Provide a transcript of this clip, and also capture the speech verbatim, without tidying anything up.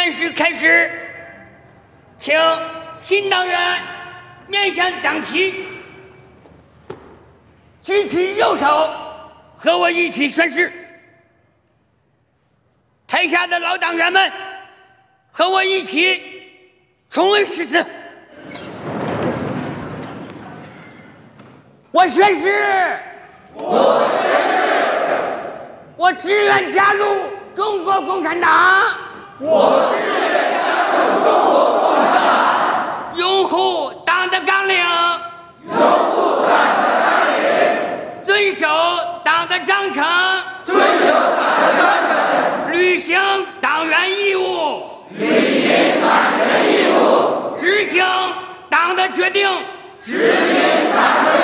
宣誓开始，请新党员面向党旗，举起右手，和我一起宣誓。台下的老党员们，和我一起重温誓词。我宣誓， 我宣誓， 我志愿加入中国共产党。 我志愿加入中国共产党， 拥护党的纲领， 拥护党的纲领， 遵守党的章程， 遵守党的章程， 履行党员义务， 履行党员义务， 执行党的决定， 执行党的